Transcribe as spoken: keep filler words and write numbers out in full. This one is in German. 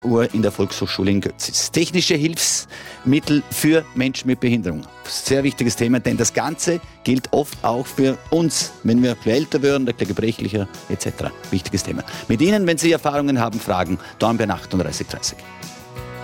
Uhr in der Volkshochschule in Götzis. Technische Hilfsmittel für Menschen mit Behinderung. Sehr wichtiges Thema, denn das Ganze gilt oft auch für uns, wenn wir älter werden, der gebrechlicher et cetera. Wichtiges Thema. Mit Ihnen, wenn Sie Erfahrungen haben, Fragen, Dornbirn achtunddreißig dreißig.